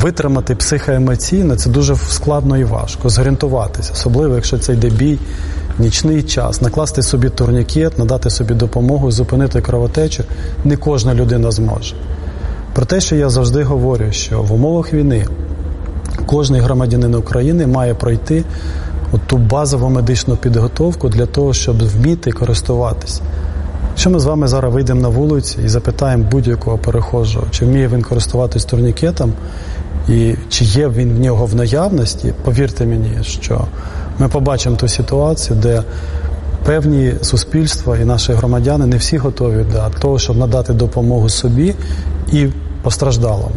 витримати психоемоційно це дуже складно і важко, зорієнтуватися, особливо якщо це йде бій, нічний час, накласти собі турнікет, надати собі допомогу, зупинити кровотечу, не кожна людина зможе. Про те, що я завжди говорю, що в умовах війни кожний громадянин України має пройти ту базову медичну підготовку для того, щоб вміти користуватись. Якщо ми з вами зараз вийдемо на вулицю і запитаємо будь-якого перехожого, чи вміє він користуватись турнікетом, і чи є він в нього в наявності, повірте мені, що ми побачимо ту ситуацію, де певні суспільства і наші громадяни не всі готові до того, щоб надати допомогу собі і постраждалому.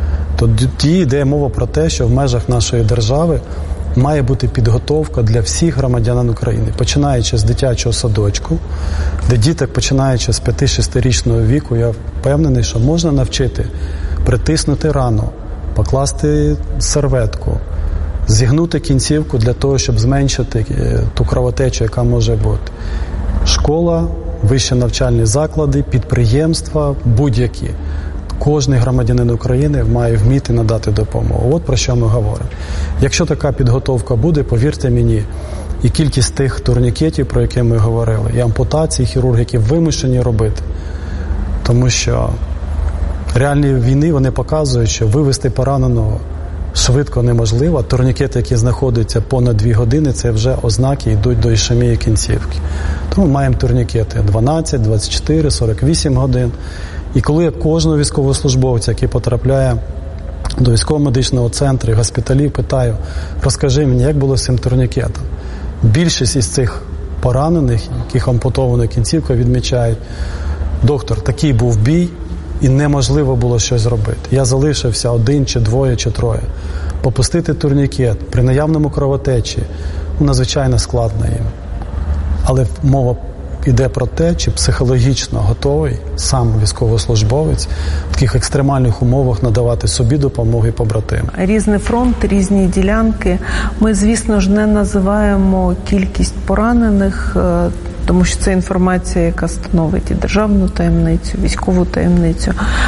Тоді йде мова про те, що в межах нашої держави має бути підготовка для всіх громадян України, починаючи з дитячого садочку, де діток, починаючи з 5-6-річного віку, я впевнений, що можна навчити притиснути рану, покласти серветку, зігнути кінцівку для того, щоб зменшити ту кровотечу, яка може бути. Школа, вищі навчальні заклади, підприємства, будь-які. Кожний громадянин України має вміти надати допомогу. От про що ми говоримо. Якщо така підготовка буде, повірте мені, і кількість тих турнікетів, про які ми говорили, і ампутації, хірургів вимушені робити. Тому що реальні війни, вони показують, що вивести пораненого швидко неможливо. Турнікети, які знаходяться понад 2 години, це вже ознаки йдуть до ішемії кінцівки. Тому маємо турнікети 12, 24, 48 годин. І коли я кожного військовослужбовця, який потрапляє до військово-медичного центру і госпіталів, питаю, розкажи мені, як було з цим турнікетом. Більшість із цих поранених, яких ампутована кінцівка, відмічають, доктор, такий був бій, і неможливо було щось зробити. Я залишився 1, чи 2, чи 3. Попустити турнікет при наявному кровотечі надзвичайно складно їм. Але мова йде про те, чи психологічно готовий сам військовослужбовець в таких екстремальних умовах надавати собі допомогу і побратимам. Різний фронт, різні ділянки. Ми, звісно ж, не називаємо кількість поранених, тому що це інформація, яка становить і державну таємницю, військову таємницю.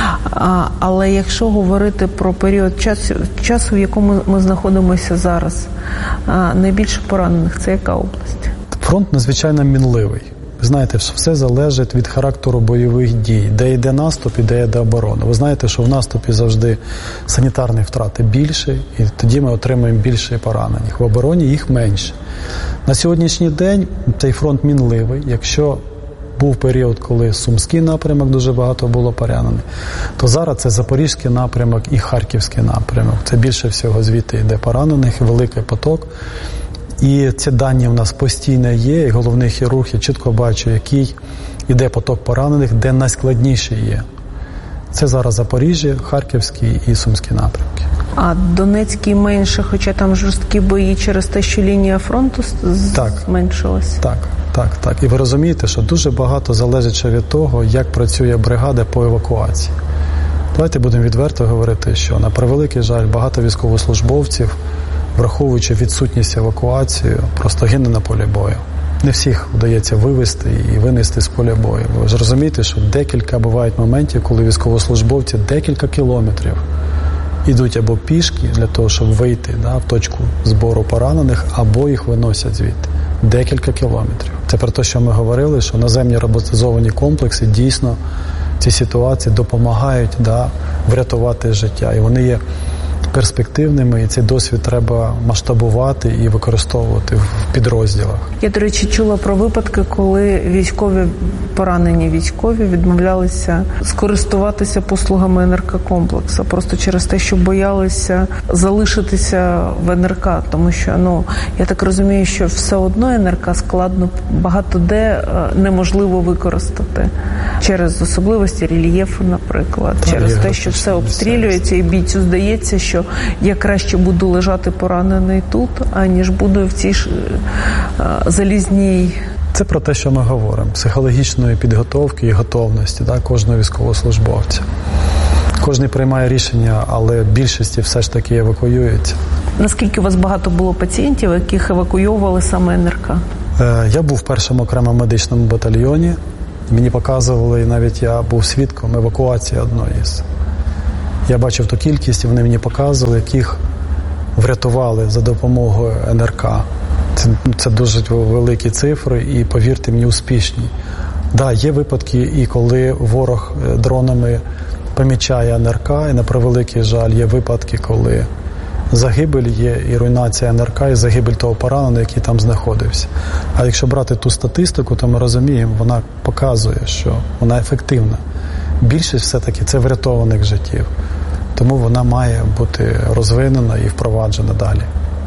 Але якщо говорити про період часу, в якому ми знаходимося зараз, найбільше поранених – це яка область? Фронт надзвичайно мінливий. Ви знаєте, що все залежить від характеру бойових дій, де йде наступ і де йде оборона. Ви знаєте, що в наступі завжди санітарні втрати більше, і тоді ми отримуємо більше поранених. В обороні їх менше. На сьогоднішній день цей фронт мінливий. Якщо був період, коли Сумський напрямок дуже багато було поранених, то зараз це Запорізький напрямок і Харківський напрямок. Це більше всього звідти йде поранених, великий поток. І ці дані в нас постійно є, і головний хірург, я чітко бачу, який іде поток поранених, де найскладніше є. Це зараз Запоріжжя, Харківський і Сумський напрямки. А Донецький менше, хоча там жорсткі бої через те, що лінія фронту зменшилась? Так. І ви розумієте, що дуже багато залежить ще від того, як працює бригада по евакуації. Давайте будемо відверто говорити, що, на превеликий жаль, багато військовослужбовців, враховуючи відсутність евакуації, просто гине на полі бою. Не всіх вдається вивезти і винести з поля бою. Ви ж розумієте, що декілька бувають моментів, коли військовослужбовці декілька кілометрів йдуть або пішки для того, щоб вийти в точку збору поранених, або їх виносять звідти. Декілька кілометрів. Це про те, що ми говорили, що наземні роботизовані комплекси дійсно ці ситуації допомагають врятувати життя. І вони є перспективними, і цей досвід треба масштабувати і використовувати в підрозділах. Я, до речі, чула про випадки, коли поранені військові відмовлялися скористуватися послугами НРК-комплексу, просто через те, що боялися залишитися в НРК, тому що, я так розумію, що все одно НРК складно, багато де неможливо використати через особливості рельєфу, наприклад, через те, що все обстрілюється, і бійцю здається, що я краще буду лежати поранений тут, аніж буду в цій залізній. Це про те, що ми говоримо. Психологічної підготовки і готовності кожного військовослужбовця. Кожен приймає рішення, але більшості все ж таки евакуюється. Наскільки у вас багато було пацієнтів, яких евакуйовували саме НРК? Я був в першому окремому медичному батальйоні. Мені показували, і навіть я був свідком евакуації одної з. Я бачив ту кількість, і вони мені показували, яких врятували за допомогою НРК. Це дуже великі цифри і, повірте мені, успішні. Да, є випадки, і коли ворог дронами помічає НРК, і на превеликий жаль, є випадки, коли загибель є і руйнація НРК, і загибель того пораненого, який там знаходився. А якщо брати ту статистику, то ми розуміємо, вона показує, що вона ефективна. Більшість все-таки це врятованих життів. Тому вона має бути розвинена і впроваджена далі.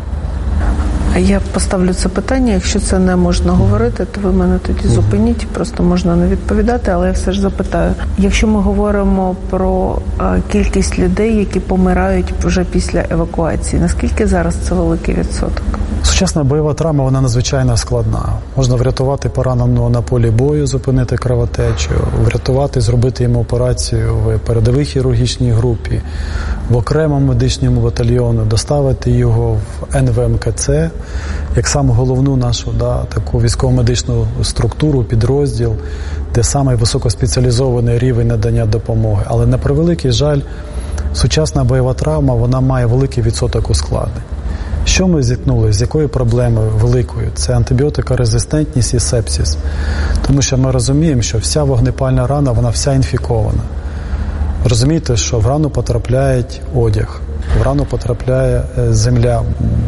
Я поставлю це питання, якщо це не можна говорити, то ви мене тоді зупиніть, просто можна не відповідати, але я все ж запитаю. Якщо ми говоримо про кількість людей, які помирають вже після евакуації, наскільки зараз це великий відсоток? Сучасна бойова травма, вона надзвичайно складна. Можна врятувати пораненого на полі бою, зупинити кровотечу, врятувати, зробити йому операцію в передовій хірургічній групі, в окремому медичному батальйону, доставити його в НВМКЦ, як саму головну нашу таку військово-медичну структуру, підрозділ, де саме високоспеціалізований рівень надання допомоги. Але на превеликий жаль, сучасна бойова травма, вона має великий відсоток ускладнень. Що ми зіткнулися? З якою проблемою великою? Це антибіотикорезистентність і сепсис. Тому що ми розуміємо, що вся вогнепальна рана, вона вся інфікована. Розумієте, що в рану потрапляє одяг, в рану потрапляє земля,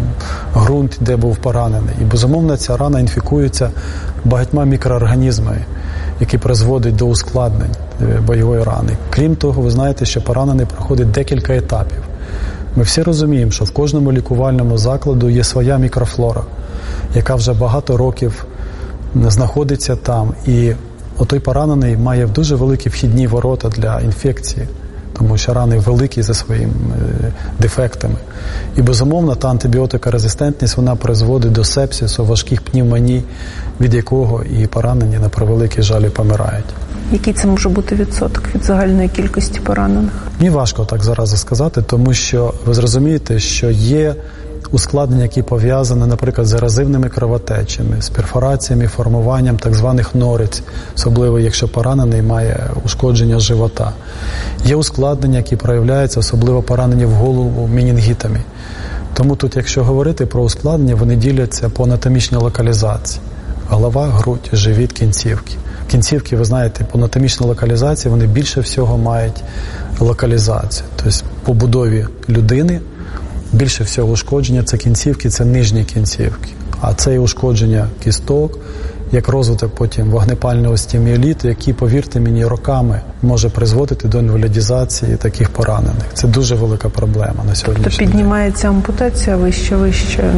ґрунт, де був поранений. І, безумовно, ця рана інфікується багатьма мікроорганізмами, які призводять до ускладнень бойової рани. Крім того, ви знаєте, що поранений проходить декілька етапів. Ми всі розуміємо, що в кожному лікувальному закладу є своя мікрофлора, яка вже багато років знаходиться там. І отой поранений має дуже великі вхідні ворота для інфекції, тому що рани великі за своїми дефектами. І, безумовно, та антибіотикорезистентність, вона призводить до сепсису, важких пневмоній, від якого і поранені, на превеликий жаль, помирають. Який це може бути відсоток від загальної кількості поранених? Мені важко так зараз сказати, тому що ви зрозумієте, що є ускладнення, які пов'язані, наприклад, з ерозивними кровотечами, з перфораціями, формуванням так званих нориць, особливо якщо поранений має ушкодження живота. Є ускладнення, які проявляються, особливо поранені в голову менінгітами. Тому тут, якщо говорити про ускладнення, вони діляться по анатомічній локалізації. Голова, грудь, живіт, кінцівки. Кінцівки, ви знаєте, по анатомічній локалізації вони більше всього мають локалізацію. Тобто по будові людини більше всього ушкодження – це кінцівки, це нижні кінцівки. А це і ушкодження кісток, як розвиток потім вогнепального остеоміеліту, який, повірте мені, роками може призводити до інвалідизації таких поранених. Це дуже велика проблема на сьогоднішній день. Тобто піднімається ампутація вище?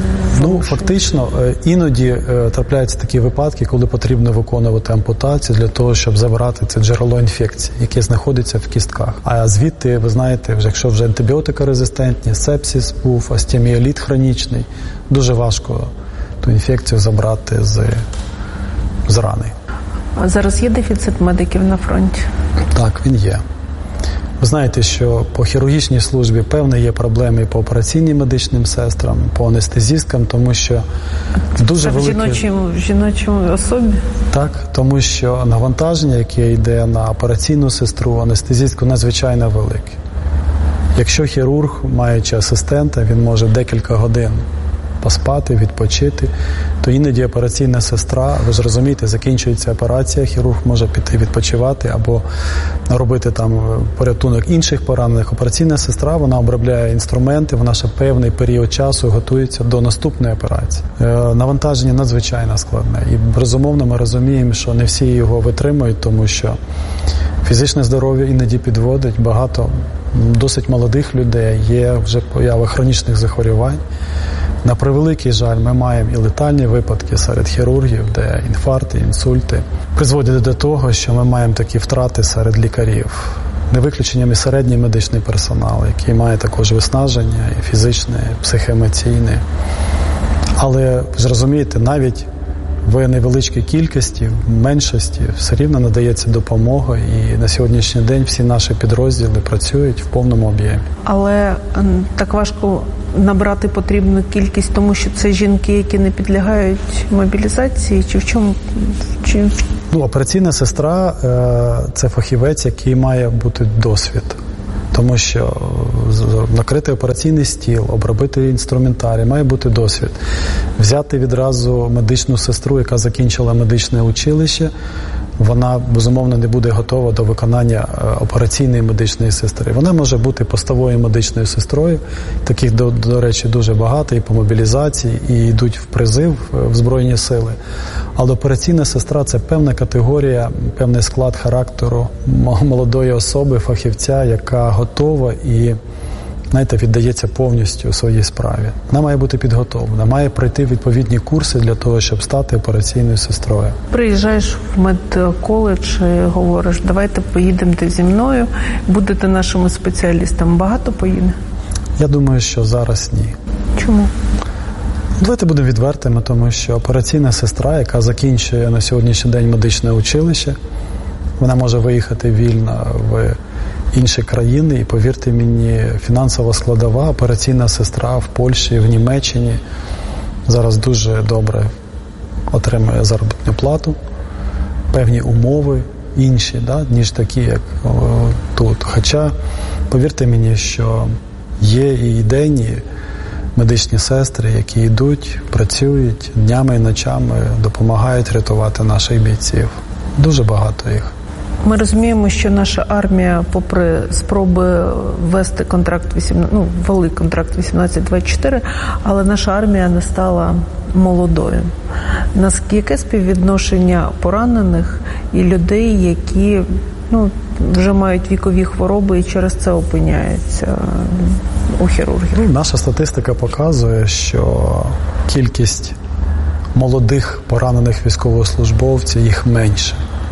Фактично, іноді трапляються такі випадки, коли потрібно виконувати ампутацію для того, щоб забрати це джерело інфекції, яке знаходиться в кістках. А звідти, ви знаєте, якщо вже антибіотикорезистентні, сепсис був, остеоміеліт хронічний, дуже важко ту інфекцію забрати з рани. А зараз є дефіцит медиків на фронті? Так, він є. Ви знаєте, що по хірургічній службі певні є проблеми і по операційним медичним сестрам, по анестезісткам, тому що дуже великі... В жіночому особі? Так, тому що навантаження, яке йде на операційну сестру, анестезістку, надзвичайно велике. Якщо хірург, маючи асистента, він може декілька годин поспати, відпочити, то іноді операційна сестра, ви ж розумієте, закінчується операція, хірург може піти відпочивати або робити там порятунок інших поранених. Операційна сестра, вона обробляє інструменти, вона ще певний період часу готується до наступної операції. Навантаження надзвичайно складне. І, безумовно, ми розуміємо, що не всі його витримують, тому що фізичне здоров'я іноді підводить, багато досить молодих людей, є вже поява хронічних захворювань. На превеликий жаль, ми маємо і летальні випадки серед хірургів, де інфаркти, інсульти призводять до того, що ми маємо такі втрати серед лікарів. Не виключенням і середній медичний персонал, який має також виснаження і фізичне, і психоемоційне. Але, ви ж розумієте, навіть в невеличкій кількості, в меншості, все рівно надається допомога, і на сьогоднішній день всі наші підрозділи працюють в повному об'ємі. Але так важко набрати потрібну кількість, тому що це жінки, які не підлягають мобілізації, чи в чому? Операційна сестра – це фахівець, який має бути досвід. Тому що накрити операційний стіл, обробити інструментарій, має бути досвід. Взяти відразу медичну сестру, яка закінчила медичне училище, вона, безумовно, не буде готова до виконання операційної медичної сестри. Вона може бути постовою медичною сестрою. Таких, до речі, дуже багато і по мобілізації, і йдуть в призив в Збройні сили. Але операційна сестра – це певна категорія, певний склад характеру молодої особи, фахівця, яка готова і, знаєте, віддається повністю своїй справі. Вона має бути підготовлена, має пройти відповідні курси для того, щоб стати операційною сестрою. Приїжджаєш в медколедж і говориш, давайте поїдемте зі мною, будете нашими спеціалістами. Багато поїде? Я думаю, що зараз ні. Чому? Давайте будемо відвертими, тому що операційна сестра, яка закінчує на сьогоднішній день медичне училище, вона може виїхати вільно в інші країни, і, повірте мені, фінансова складова, операційна сестра в Польщі, в Німеччині зараз дуже добре отримує заробітну плату, певні умови інші, ніж такі, як тут. Хоча, повірте мені, що є і денні медичні сестри, які йдуть, працюють днями і ночами, допомагають рятувати наших бійців. Дуже багато їх. Ми розуміємо, що наша армія, попри спроби ввести контракт, ввели контракт 18-24, але наша армія не стала молодою. Яке співвідношення поранених і людей, які вже мають вікові хвороби і через це опиняються у хірургів? Наша статистика показує, що кількість молодих поранених військовослужбовців їх менше.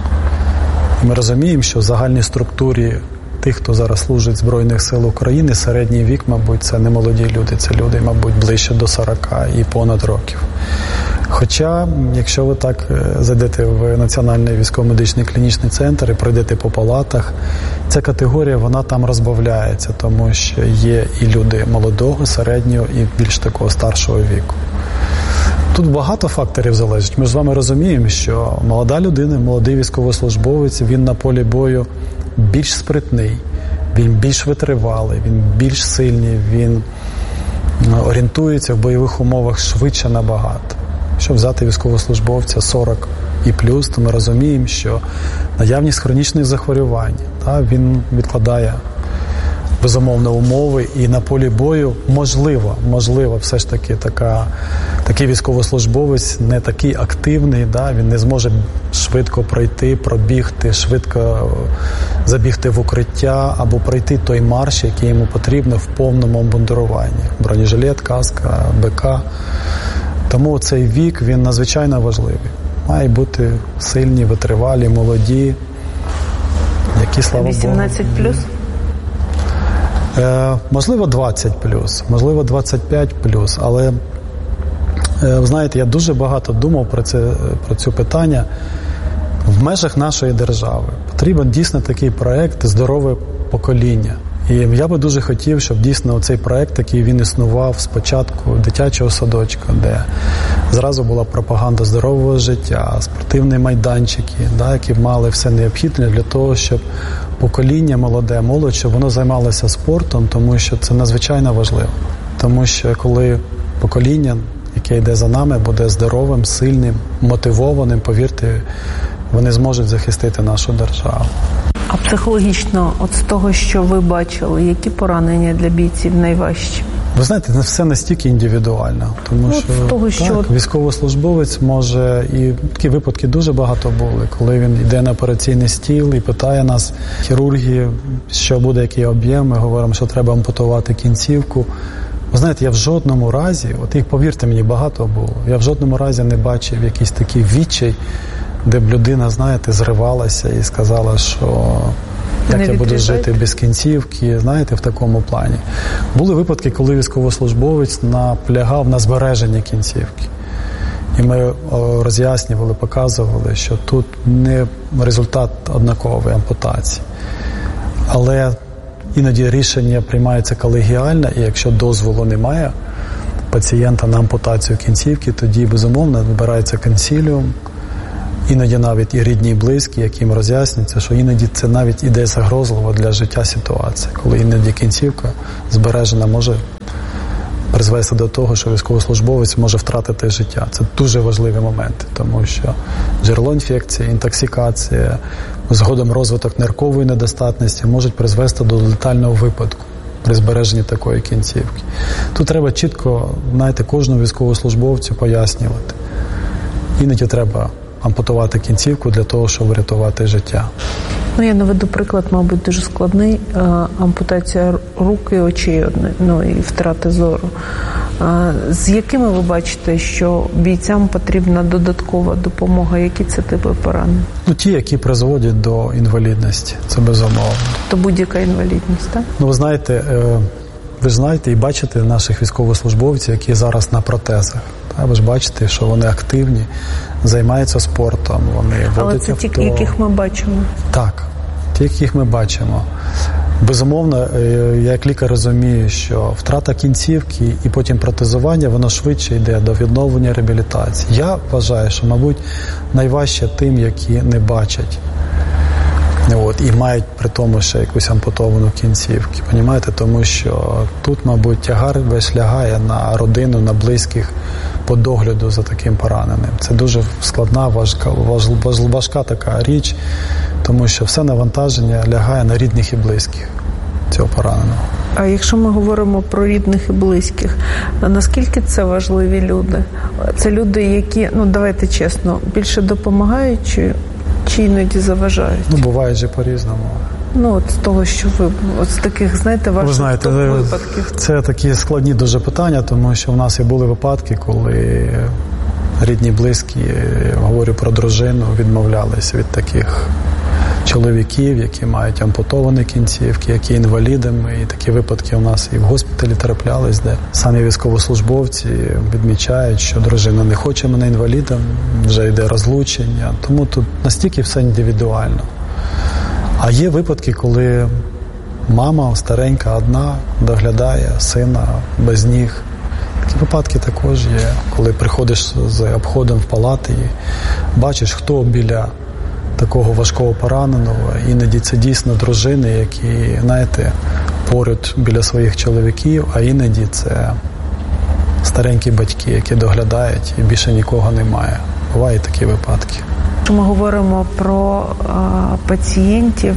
Ми розуміємо, що в загальній структурі тих, хто зараз служить в Збройних сил України, середній вік, мабуть, це не молоді люди, це люди, мабуть, ближче до 40 і понад років. Хоча, якщо ви так зайдете в Національний військово-медичний клінічний центр і пройдете по палатах, ця категорія, вона там розбавляється, тому що є і люди молодого, середнього і більш такого старшого віку. Тут багато факторів залежить. Ми ж з вами розуміємо, що молода людина, молодий військовослужбовець, він на полі бою більш спритний, він більш витривалий, він більш сильний, він орієнтується в бойових умовах швидше набагато. Якщо взяти військовослужбовця 40 і плюс, то ми розуміємо, що наявність хронічних захворювань, він відкладає безумовно умови, і на полі бою можливо все ж таки такий військовослужбовець не такий активний, він не зможе швидко пройти, пробігти, швидко забігти в укриття або пройти той марш, який йому потрібно в повному обмундируванні. Бронежилет, каска, БК. Тому цей вік, він надзвичайно важливий. Має бути сильні, витривалі, молоді, які, слава Богу. 18+? Можливо, 20+, можливо, 25+, але, ви знаєте, я дуже багато думав про це питання. В межах нашої держави потрібен дійсно такий проект «Здорове покоління». І я би дуже хотів, щоб дійсно цей проект, який він існував спочатку дитячого садочка, де зразу була пропаганда здорового життя, спортивні майданчики, які мали все необхідне для того, щоб покоління молоде, молодь, щоб воно займалося спортом, тому що це надзвичайно важливо. Тому що коли покоління, яке йде за нами, буде здоровим, сильним, мотивованим, повірте, вони зможуть захистити нашу державу. А психологічно, от з того, що ви бачили, які поранення для бійців найважчі? Ви знаєте, все настільки індивідуально, тому що військовослужбовець може, і такі випадки дуже багато були, коли він йде на операційний стіл і питає нас, хірурги, що буде, який об'єм, ми говоримо, що треба ампутувати кінцівку. Ви знаєте, я в жодному разі, от їх, повірте мені, багато було, я в жодному разі не бачив якийсь такий відчай, де б людина, знаєте, зривалася і сказала, що як я буду жити без кінцівки, знаєте, в такому плані. Були випадки, коли військовослужбовець наполягав на збереженні кінцівки. І ми роз'яснювали, показували, що тут не результат однакової ампутації. Але іноді рішення приймається колегіально, і якщо дозволу немає пацієнта на ампутацію кінцівки, тоді, безумовно, вибирається консиліум, Іноді навіть і рідні, і близькі, яким роз'яснюється, що іноді це навіть іде загрозливо для життя ситуація, коли іноді кінцівка збережена може призвести до того, що військовослужбовець може втратити життя. Це дуже важливі моменти, тому що джерело інфекції, інтоксикація, згодом розвиток ниркової недостатності можуть призвести до летального випадку при збереженні такої кінцівки. Тут треба чітко, кожному військовослужбовцю пояснювати. Іноді треба ампутувати кінцівку для того, щоб врятувати життя. Я наведу приклад, мабуть, дуже складний. Ампутація рук і очей, і втрати зору. З якими ви бачите, що бійцям потрібна додаткова допомога? Які це типи поранень? Ті, які призводять до інвалідності. Це безумовно. То будь-яка інвалідність, так? Ви знаєте і бачите наших військовослужбовців, які зараз на протезах. Ви ж бачите, що вони активні, займаються спортом, вони водять авто. Але це ті, яких ми бачимо? Так, ті, яких ми бачимо. Безумовно, я як лікар розумію, що втрата кінцівки і потім протезування, воно швидше йде до відновлення реабілітації. Я вважаю, що, мабуть, найважче тим, які не бачать. І мають при тому ще якусь ампутовану кінцівку. Понімаєте? Тому що тут, мабуть, тягар весь лягає на родину, на близьких по догляду за таким пораненим. Це дуже складна, важка така річ, тому що все навантаження лягає на рідних і близьких цього пораненого. А якщо ми говоримо про рідних і близьких, наскільки це важливі люди? Це люди, які, давайте чесно, більше допомагають чи іноді заважають? Буває же по-різному. З того, що ви, з таких, ваших випадків. Це такі складні дуже питання, тому що в нас і були випадки, коли рідні, близькі, говорю про дружину, відмовлялися від таких чоловіків, які мають ампутовані кінцівки, які інвалідами. І такі випадки у нас і в госпіталі траплялись, де самі військовослужбовці відмічають, що дружина не хоче мене інвалідом, вже йде розлучення. Тому тут настільки все індивідуально. А є випадки, коли мама старенька одна доглядає сина без ніг. Такі випадки також є, коли приходиш з обходом в палати і бачиш, хто біля такого важкого пораненого. Іноді це дійсно дружини, які, поряд біля своїх чоловіків, а іноді це старенькі батьки, які доглядають і більше нікого немає. Бувають такі випадки. Ми говоримо про пацієнтів,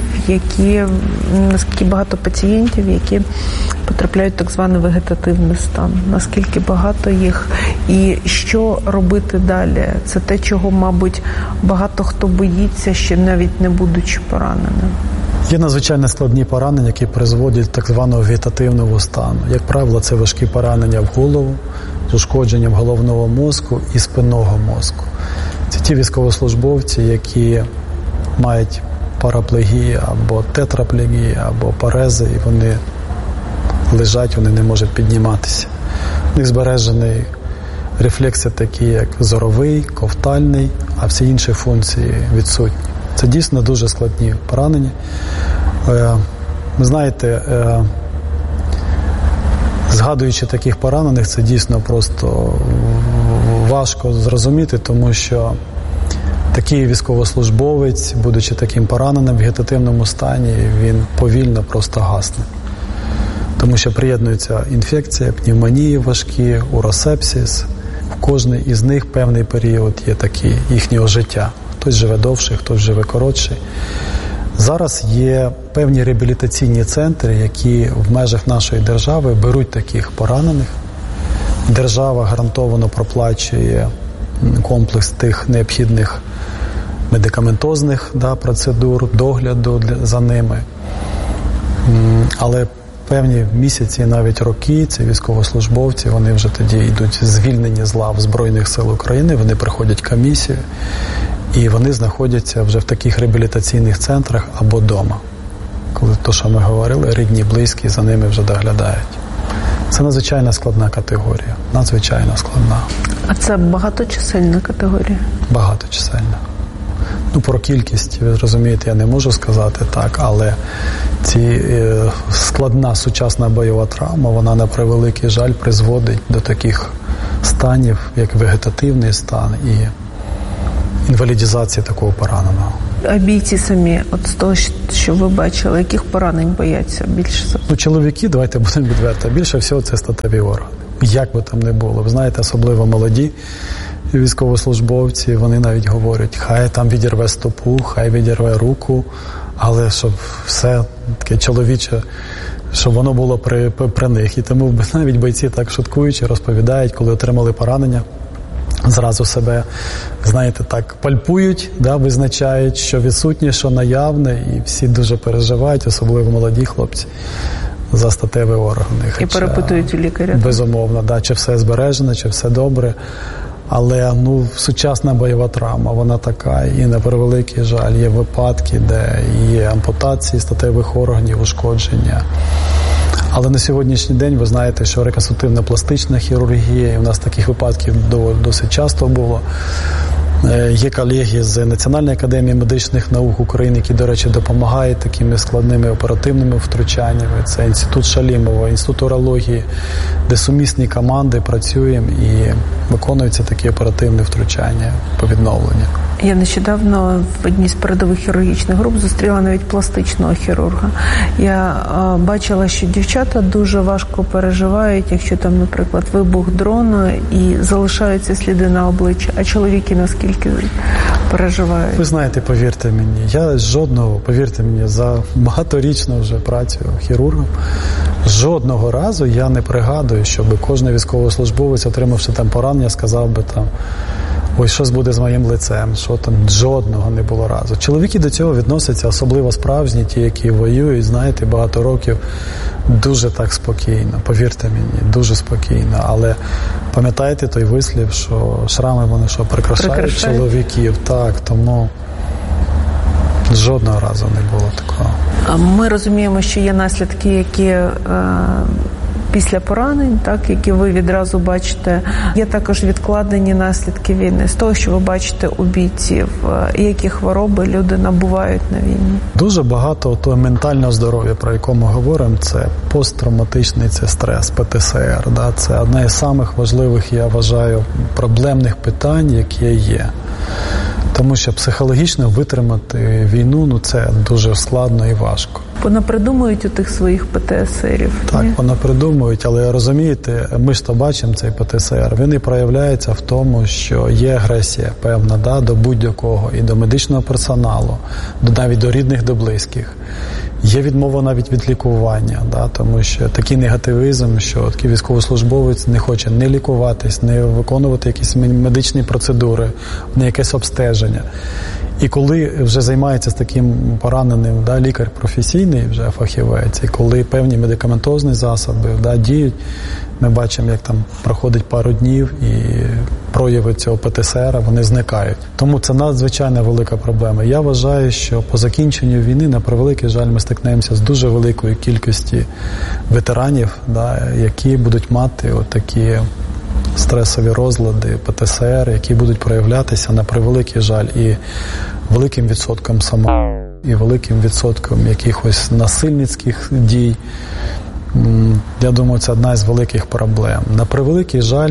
наскільки багато пацієнтів, які потрапляють в так званий вегетативний стан. Наскільки багато їх і що робити далі? Це те, чого, мабуть, багато хто боїться, ще навіть не будучи пораненим. Є надзвичайно складні поранення, які призводять до так званого вегетативного стану. Як правило, це важкі поранення в голову, з ушкодженням головного мозку і спинного мозку. Це ті військовослужбовці, які мають параплегію або тетраплегію, або парези, і вони лежать, вони не можуть підніматися. У них збережені рефлекси такі, як зоровий, ковтальний, а всі інші функції відсутні. Це дійсно дуже складні поранення. Ви знаєте, згадуючи таких поранених, це дійсно просто важко зрозуміти, тому що такий військовослужбовець, будучи таким пораненим в вегетативному стані, він повільно просто гасне. Тому що приєднується інфекція, пневмонії важкі, уросепсис. В кожній із них певний період є такий їхнього життя. Хтось живе довше, хтось живе коротше. Зараз є певні реабілітаційні центри, які в межах нашої держави беруть таких поранених. Держава гарантовано проплачує комплекс тих необхідних медикаментозних процедур, догляду за ними. Але певні місяці, навіть роки, ці військовослужбовці, вони вже тоді йдуть звільнені з лав Збройних сил України, вони проходять комісію, і вони знаходяться вже в таких реабілітаційних центрах або вдома. Коли то, що ми говорили, рідні, близькі за ними вже доглядають. Це надзвичайно складна категорія. Надзвичайно складна. А це багаточисельна категорія? Багаточисельна. Про кількість, ви розумієте, я не можу сказати так, але складна сучасна бойова травма, вона на превеликий жаль призводить до таких станів, як вегетативний стан інвалідізації такого пораненого. А бійці самі, от з того, що ви бачили, яких поранень бояться більше? Чоловіки, давайте будемо відверто, більше всього це статеві органи. Як би там не було. Ви знаєте, особливо молоді військовослужбовці, вони навіть говорять, хай там відірве стопу, хай відірве руку, але щоб все таке чоловіче, щоб воно було при них. І тому навіть бойці так шуткуючи розповідають, коли отримали поранення, зразу себе, знаєте, так пальпують, визначають, що відсутнє, що наявне, і всі дуже переживають, особливо молоді хлопці, за статеві органи. І перепитують у лікаря. Безумовно, чи все збережено, чи все добре. Але сучасна бойова травма, вона така, і на превеликий жаль, є випадки, де є ампутації статевих органів, ушкодження. Але на сьогоднішній день ви знаєте, що реконструктивно-пластична хірургія, і у нас таких випадків досить часто було. Є колеги з Національної академії медичних наук України, які, до речі, допомагають такими складними оперативними втручаннями. Це Інститут Шалімова, Інститут урології, де сумісні команди працюємо і виконуються такі оперативні втручання по відновленню. Я нещодавно в одній з передових хірургічних груп зустріла навіть пластичного хірурга. Я бачила, що дівчата дуже важко переживають, якщо там, наприклад, вибух дрона і залишаються сліди на обличчі, а чоловіки наскільки переживають? Ви знаєте, повірте мені, повірте мені, за багаторічну вже працю хірургом, жодного разу я не пригадую, щоб кожен військовослужбовець, отримавши там поранення, сказав би там, ой, щось буде з моїм лицем, що там, жодного не було разу. Чоловіки до цього відносяться, особливо справжні, ті, які воюють, знаєте, багато років, дуже так спокійно, повірте мені, дуже спокійно. Але пам'ятаєте той вислів, що шрами вони прикрашають чоловіків, так, тому жодного разу не було такого. Ми розуміємо, що є наслідки, які після поранень, які ви відразу бачите. Є також відкладені наслідки війни. З того, що ви бачите у бійців, які хвороби люди набувають на війні? Дуже багато того ментального здоров'я, про яке ми говоримо, це посттравматичний стрес, ПТСР. Це одне із самих важливих, я вважаю, проблемних питань, які є. Тому що психологічно витримати війну, це дуже складно і важко. Понапридумують у тих своїх ПТСРів? Так, понапридумують, але розумієте, ми ж то бачимо цей ПТСР, він і проявляється в тому, що є агресія певна, до будь-якого, і до медичного персоналу, навіть до рідних, до близьких. Є відмова навіть від лікування, тому що такий негативізм, що такий військовослужбовець не хоче не лікуватись, не виконувати якісь медичні процедури, не якесь обстеження. І коли вже займається з таким пораненим лікар професійний, вже фахівець, і коли певні медикаментозні засоби діють, ми бачимо, як там проходить пару днів і прояви цього ПТСР, вони зникають. Тому це надзвичайно велика проблема. Я вважаю, що по закінченню війни, на превеликий жаль, ми стикнемося з дуже великою кількістю ветеранів, які будуть мати такі стресові розлади, ПТСР, які будуть проявлятися, на превеликий жаль, і великим відсотком і великим відсотком якихось насильницьких дій. Я думаю, це одна із великих проблем. На превеликий жаль,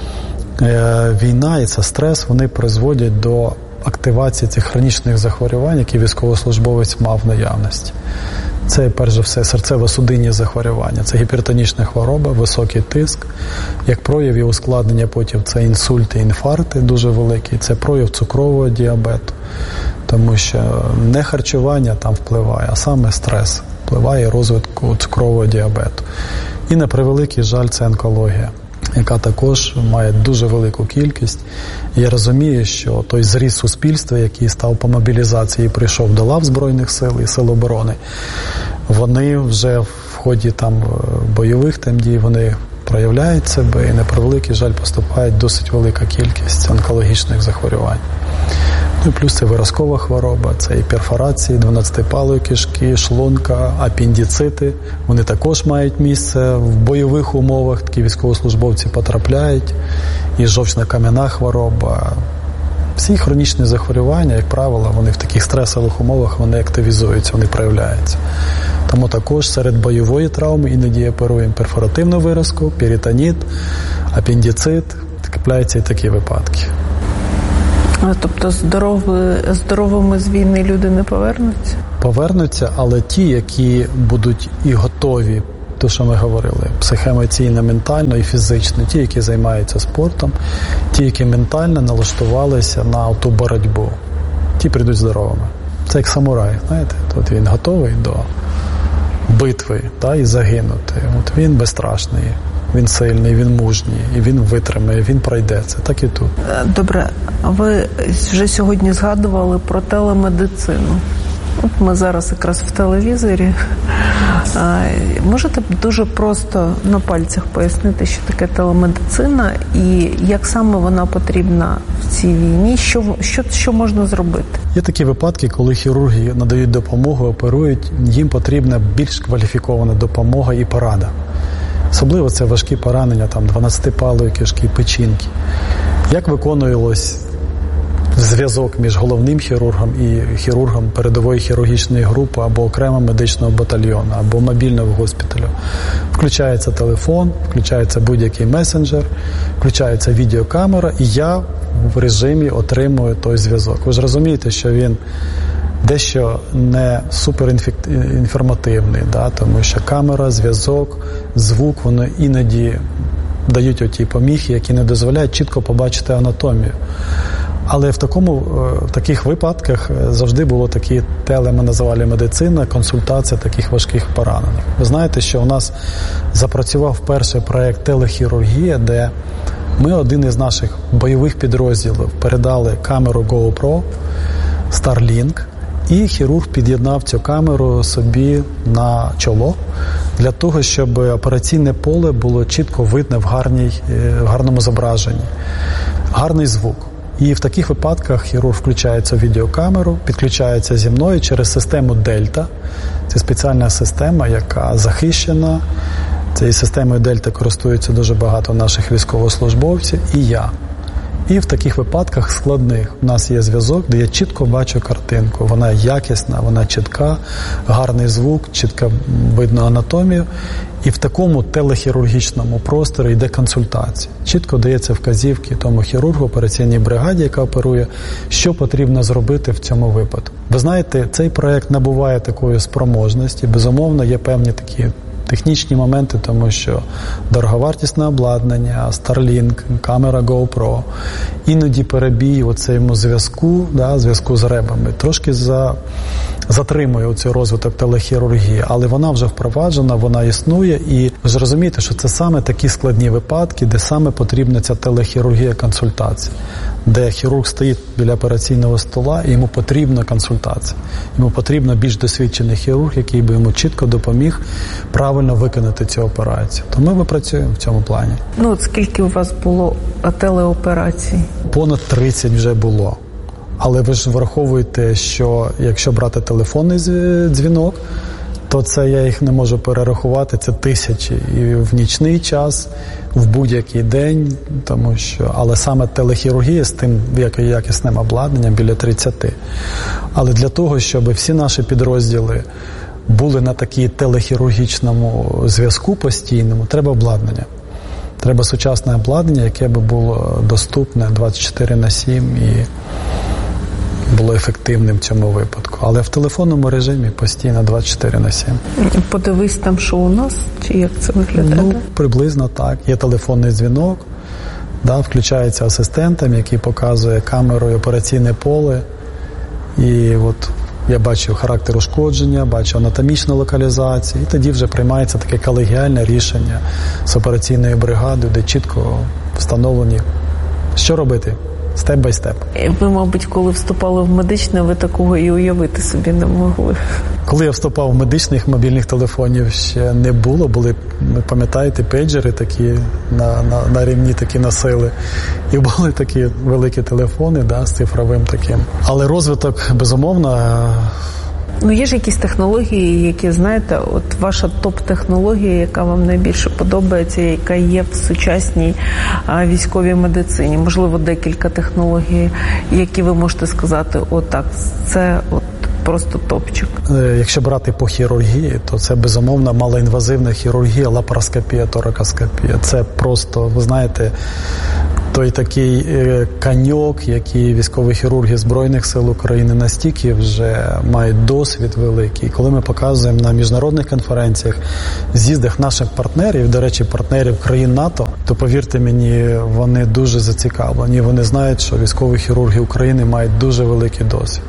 війна і це стрес, вони призводять до активації цих хронічних захворювань, які військовослужбовець мав в наявності. Це, перш за все, серцево-судинні захворювання, це гіпертонічна хвороба, високий тиск. Як прояв і ускладнення потім це інсульти, інфаркти дуже великі, це прояв цукрового діабету. Тому що не харчування там впливає, а саме стрес впливає розвитку цукрового діабету. І на превеликий жаль, це онкологія, яка також має дуже велику кількість. І я розумію, що той зріст суспільства, який став по мобілізації і прийшов до лав Збройних сил і Сил оборони, вони вже в ході бойових дій, вони проявляють себе і на превеликий жаль поступає досить велика кількість онкологічних захворювань. Ну і плюс це виразкова хвороба, це і перфорації 12-палої кишки, шлунка, апендицити. Вони також мають місце в бойових умовах, такі військовослужбовці потрапляють, і жовчно-кам'яна хвороба. Всі хронічні захворювання, як правило, вони в таких стресових умовах вони активізуються, вони проявляються. Тому також серед бойової травми іноді оперуємо перфоративну виразку, перитоніт, апендицит, трапляються і такі випадки. Тобто здоровими з війни люди не повернуться? Повернуться, але ті, які будуть і готові, то, що ми говорили, психоемоційно, ментально і фізично, ті, які займаються спортом, ті, які ментально налаштувалися на ту боротьбу, ті прийдуть здоровими. Це як самурай, знаєте, тут він готовий до битви, і загинути. От він безстрашний, він сильний, він мужній, і він витримає, він пройде це. Так і тут. Добре, а ви вже сьогодні згадували про телемедицину. От ми зараз якраз в телевізорі. Можете дуже просто на пальцях пояснити, що таке телемедицина і як саме вона потрібна в цій війні? Що можна зробити? Є такі випадки, коли хірурги надають допомогу, оперують, їм потрібна більш кваліфікована допомога і порада. Особливо це важкі поранення, 12-палої кишки, печінки. Як виконувалось зв'язок між головним хірургом і хірургом передової хірургічної групи або окремого медичного батальйону, або мобільного госпіталю. Включається телефон, включається будь-який месенджер, включається відеокамера, і я в режимі отримую той зв'язок. Ви ж розумієте, що він дещо не суперінформативний, тому що камера, зв'язок, звук, вони іноді дають оті поміхи, які не дозволяють чітко побачити анатомію. Але в таких випадках завжди було такі ми називали медицина, консультація таких важких поранених. Ви знаєте, що у нас запрацював перший проєкт телехірургія, де ми один із наших бойових підрозділів передали камеру GoPro Starlink, і хірург під'єднав цю камеру собі на чоло для того, щоб операційне поле було чітко видно в гарному зображенні, гарний звук. І в таких випадках хірург включається в відеокамеру, підключається зі мною через систему Дельта. Це спеціальна система, яка захищена. Цією системою Дельта користується дуже багато наших військовослужбовців і я. І в таких випадках складних у нас є зв'язок, де я чітко бачу картинку. Вона якісна, вона чітка, гарний звук, чітко видно анатомію. І в такому телехірургічному просторі йде консультація. Чітко дається вказівки тому хірургу, операційній бригаді, яка оперує, що потрібно зробити в цьому випадку. Ви знаєте, цей проєкт набуває такої спроможності. Безумовно, є певні такі технічні моменти, тому що дороговартісне обладнання, Starlink, камера GoPro, іноді перебій у цьому зв'язку з ребами, трошки затримує оцей розвиток телехірургії, але вона вже впроваджена, вона існує, і ви ж розумієте, що це саме такі складні випадки, де саме потрібна ця телехірургія консультації, де хірург стоїть біля операційного стола і йому потрібна консультація. Йому потрібно більш досвідчений хірург, який би йому чітко допоміг правильно виконати цю операцію. То ми працюємо в цьому плані. От скільки у вас було телеоперацій? Понад 30 вже було. Але ви ж враховуєте, що якщо брати телефонний дзвінок, то це я їх не можу перерахувати, це тисячі. І в нічний час, в будь-який день, тому що, але саме телехірургія з тим якісним обладнанням біля 30. Але для того, щоб всі наші підрозділи були на такій телехірургічному зв'язку постійному, треба обладнання. Треба сучасне обладнання, яке би було доступне 24/7 і було ефективним в цьому випадку. Але в телефонному режимі постійно 24/7. Подивись там, що у нас, чи як це виглядає? Приблизно так. Є телефонний дзвінок, включається асистентом, який показує камерою операційне поле. І от я бачу характер ушкодження, бачу анатомічну локалізацію, і тоді вже приймається таке колегіальне рішення з операційною бригадою, де чітко встановлені, що робити. Степ-бай-степ. Ви, мабуть, коли вступали в медичне, ви такого і уявити собі не могли. Коли я вступав в медичних мобільних телефонів ще не було. Були, пам'ятаєте, пейджери такі на рівні такі носили. І були такі великі телефони з цифровим таким. Але розвиток, безумовно... Є ж якісь технології, які, знаєте, от ваша топ-технологія, яка вам найбільше подобається, яка є в сучасній військовій медицині? Можливо, декілька технологій, які ви можете сказати, отак, це от просто топчик. Якщо брати по хірургії, то це, безумовно, малоінвазивна хірургія, лапароскопія, торакоскопія. Це просто, ви знаєте, той такий каньок, який військові хірурги Збройних сил України настільки вже мають досвід великий. Коли ми показуємо на міжнародних конференціях, з'їздах наших партнерів, до речі, партнерів країн НАТО, то, повірте мені, вони дуже зацікавлені. Вони знають, що військові хірурги України мають дуже великий досвід.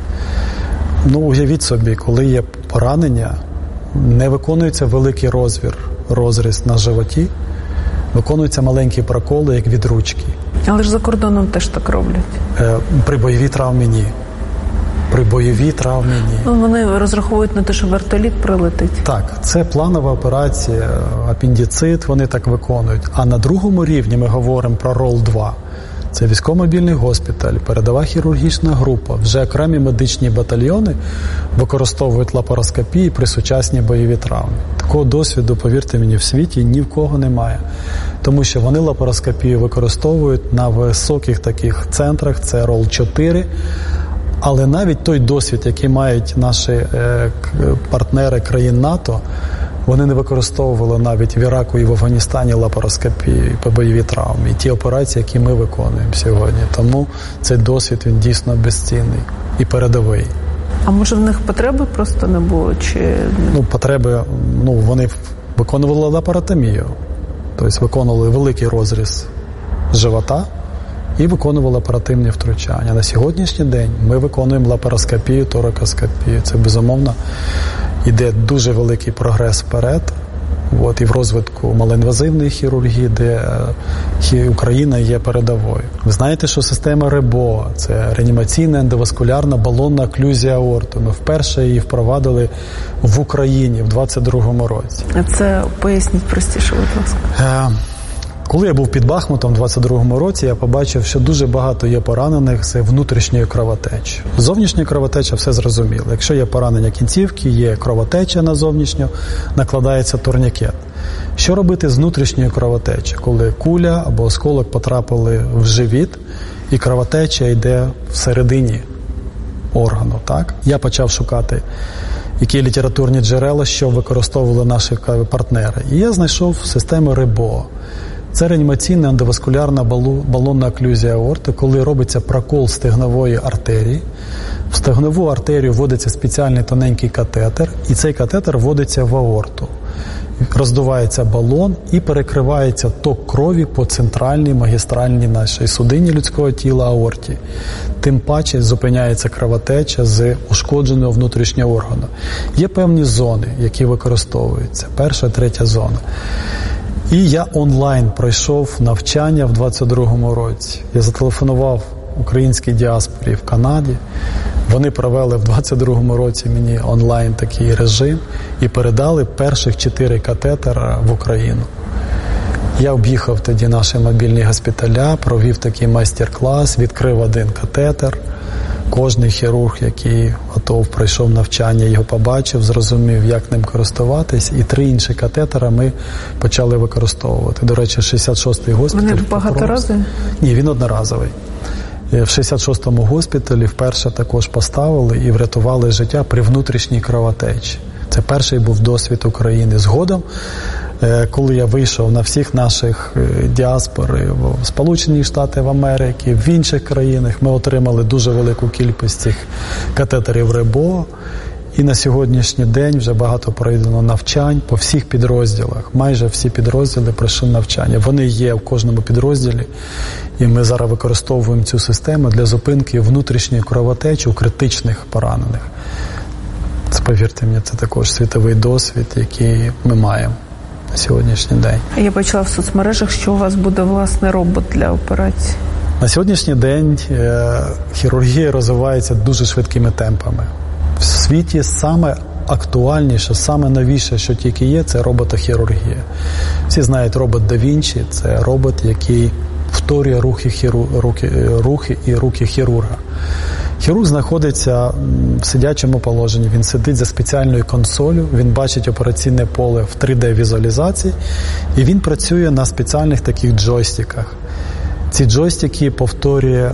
Уявіть собі, коли є поранення, не виконується великий розріз на животі, виконуються маленькі проколи, як від ручки. Але ж за кордоном теж так роблять. При бойовій травмі ні. При бойовій травмі ні. Вони розраховують на те, що вертоліт прилетить. Так, це планова операція, апендицит, вони так виконують. А на другому рівні ми говоримо про РОЛ-2. Це військово-мобільний госпіталь, передова хірургічна група. Вже окремі медичні батальйони використовують лапароскопії при сучасній бойовій травмі. Такого досвіду, повірте мені, в світі ні в кого немає. Тому що вони лапароскопію використовують на високих таких центрах, це РОЛ-4. Але навіть той досвід, який мають наші партнери країн НАТО, вони не використовували навіть в Іраку і в Афганістані лапароскопії по бойовій травмі. І ті операції, які ми виконуємо сьогодні. Тому цей досвід, він дійсно безцінний і передовий. А може в них потреби просто не було? Чи... Потреби, вони виконували лапаротомію. Тобто виконували великий розріз живота і виконували оперативні втручання. На сьогоднішній день ми виконуємо лапароскопію, торакоскопію. Це, безумовно, йде дуже великий прогрес вперед. І в розвитку малоінвазивної хірургії, де Україна є передовою. Ви знаєте, що система РЕБО – це реанімаційна ендоваскулярна балонна оклюзія аорти. Ми вперше її впровадили в Україні в 2022 році. А це поясніть простіше, будь ласка. Коли я був під Бахмутом у 22-му році, я побачив, що дуже багато є поранених з внутрішньою кровотечею. Зовнішня кровотеча – все зрозуміло. Якщо є поранення кінцівки, є кровотеча на зовнішню, накладається турнікет. Що робити з внутрішньою кровотечею? Коли куля або осколок потрапили в живіт, і кровотеча йде всередині органу. Так? Я почав шукати, які літературні джерела, що використовували наші партнери. І я знайшов систему РЕБО. Це реанімаційна ендоваскулярна балонна оклюзія аорти, коли робиться прокол стегнової артерії. В стегнову артерію вводиться спеціальний тоненький катетер, і цей катетер вводиться в аорту. Роздувається балон і перекривається ток крові по центральній магістральній нашій судині людського тіла аорті. Тим паче зупиняється кровотеча з ушкодженого внутрішнього органу. Є певні зони, які використовуються. Перша, третя зона. І я онлайн пройшов навчання в 22-му році. Я зателефонував українській діаспорі в Канаді. Вони провели в 22-му році мені онлайн такий режим і передали перших 4 катетера в Україну. Я об'їхав тоді наші мобільні госпіталя, провів такий майстер-клас, відкрив один катетер. Кожний хірург, який пройшов навчання, його побачив, зрозумів, як ним користуватись. І 3 інші катетера ми почали використовувати. До речі, 66-й госпіталь. Вони багаторазові? Ні, він одноразовий. В 66-му госпіталі вперше також поставили і врятували життя при внутрішній кровотечі. Це перший був досвід України. Згодом, коли я вийшов на всіх наших діаспори в Сполучені Штати Америки, в інших країнах, ми отримали дуже велику кількість цих катетерів РЕБО. І на сьогоднішній день вже багато пройдено навчань по всіх підрозділах. Майже всі підрозділи пройшли навчання. Вони є в кожному підрозділі. І ми зараз використовуємо цю систему для зупинки внутрішньої кровотечі у критичних поранених. Це, повірте мені, це також світовий досвід, який ми маємо на сьогоднішній день. Я бачила в соцмережах, що у вас буде власний робот для операцій. На сьогоднішній день хірургія розвивається дуже швидкими темпами. В світі саме актуальніше, саме новіше, що тільки є, це роботохірургія. Всі знають робот Да Вінчі, це робот, який повторює рухи і руки хірурга. Хірург знаходиться в сидячому положенні, він сидить за спеціальною консолью, він бачить операційне поле в 3D-візуалізації, і він працює на спеціальних таких джойстиках. Ці джойстики повторює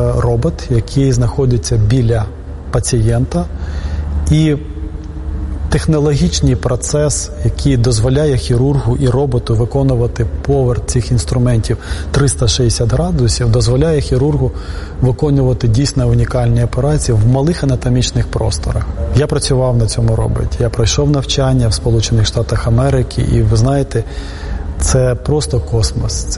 робот, який знаходиться біля пацієнта, і технологічний процес, який дозволяє хірургу і роботу виконувати поверх цих інструментів 360 градусів, дозволяє хірургу виконувати дійсно унікальні операції в малих анатомічних просторах. Я працював на цьому роботі, я пройшов навчання в Сполучених Штатах Америки, і ви знаєте, це просто космос.